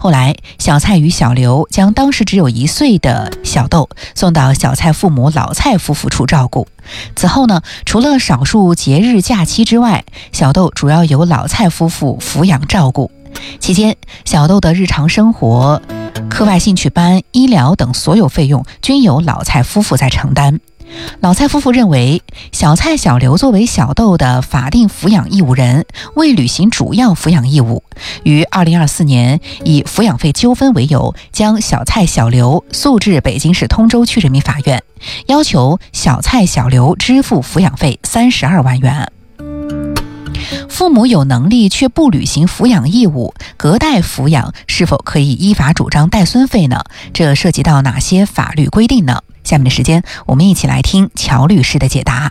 后来，小蔡与小刘将当时只有1岁的小豆送到小蔡父母老蔡夫妇处照顾。此后呢，除了少数节日假期之外，小豆主要由老蔡夫妇抚养照顾。期间，小豆的日常生活、课外兴趣班、医疗等所有费用均由老蔡夫妇在承担。老蔡夫妇认为，小蔡、小刘作为小豆的法定抚养义务人，未履行主要抚养义务，于2024年以抚养费纠纷为由，将小蔡、小刘诉至北京市通州区人民法院，要求小蔡、小刘支付抚养费32万元。父母有能力却不履行抚养义务，隔代抚养是否可以依法主张带孙费呢？这涉及到哪些法律规定呢？下面的时间，我们一起来听乔律师的解答。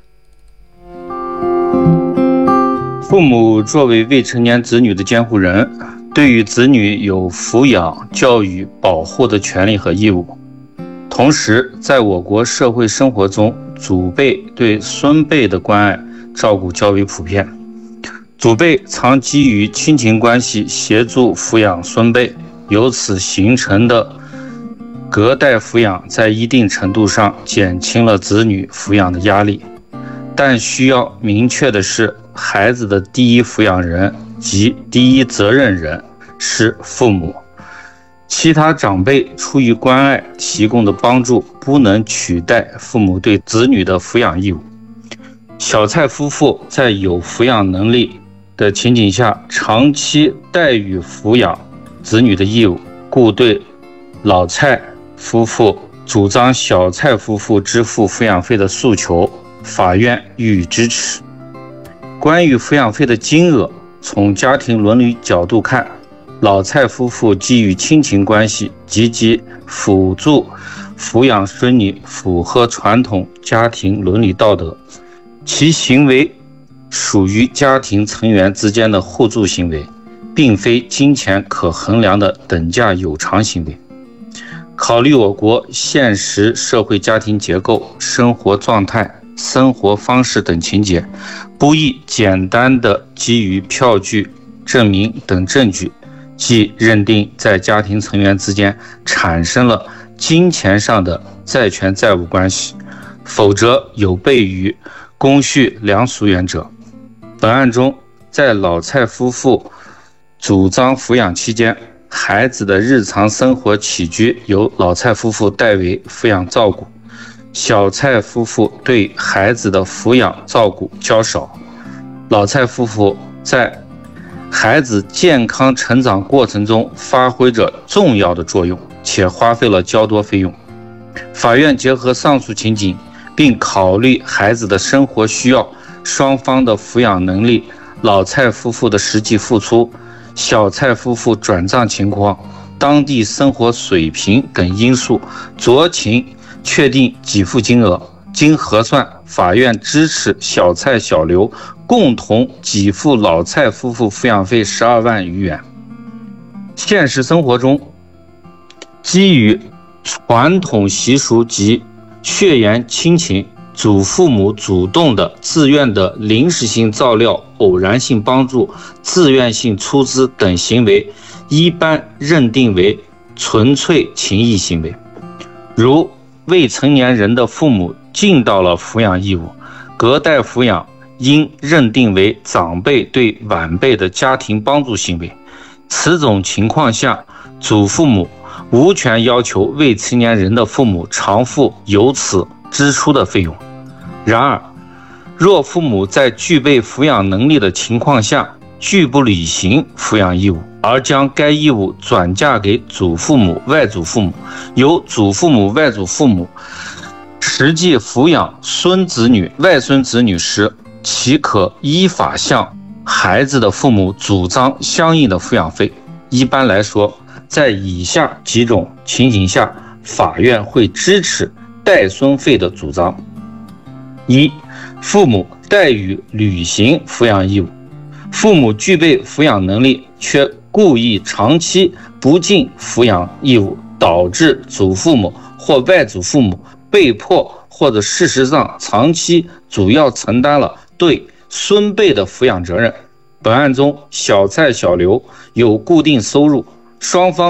父母作为未成年子女的监护人，对于子女有抚养、教育、保护的权利和义务。同时，在我国社会生活中，祖辈对孙辈的关爱、照顾较为普遍。祖辈常基于亲情关系协助抚养孙辈，由此形成的隔代抚养在一定程度上减轻了子女抚养的压力。但需要明确的是，孩子的第一抚养人及第一责任人是父母，其他长辈出于关爱提供的帮助不能取代父母对子女的抚养义务。小蔡夫妇在有抚养能力的情景下，长期代予抚养子女的义务，故对老蔡夫妇主张小蔡夫妇支付抚养费的诉求，法院予以支持。关于抚养费的金额，从家庭伦理角度看，老蔡夫妇基于亲情关系，积极辅助抚养孙女，符合传统家庭伦理道德，其行为属于家庭成员之间的互助行为，并非金钱可衡量的等价有偿行为。考虑我国现实社会家庭结构、生活状态、生活方式等情节，不宜简单的基于票据、证明等证据，即认定在家庭成员之间产生了金钱上的债权债务关系，否则有悖于公序良俗原则。本案中，在老蔡夫妇主张抚养期间，孩子的日常生活起居由老蔡夫妇代为抚养照顾，小蔡夫妇对孩子的抚养照顾较少。老蔡夫妇在孩子健康成长过程中发挥着重要的作用，且花费了较多费用。法院结合上述情景，并考虑孩子的生活需要、双方的抚养能力、老蔡夫妇的实际付出、小蔡夫妇转账情况、当地生活水平等因素，酌情确定给付金额。经核算，法院支持小蔡、小刘共同给付老蔡夫妇抚养费12万余元。现实生活中，基于传统习俗及血缘亲情，祖父母主动的、自愿的临时性照料、偶然性帮助、自愿性出资等行为，一般认定为纯粹情谊行为。如未成年人的父母尽到了抚养义务，隔代抚养应认定为长辈对晚辈的家庭帮助行为。此种情况下，祖父母无权要求未成年人的父母偿付由此支出的费用。然而，若父母在具备抚养能力的情况下拒不履行抚养义务，而将该义务转嫁给祖父母、外祖父母，由祖父母、外祖父母实际抚养孙子女、外孙子女时，其可依法向孩子的父母主张相应的抚养费。一般来说，在以下几种情形下，法院会支持带孙费的主张。一、父母代予履行抚养义务，父母具备抚养能力，却故意长期不尽抚养义务，导致祖父母或外祖父母被迫或者事实上长期主要承担了对孙辈的抚养责任。本案中，小蔡、小刘有固定收入，双方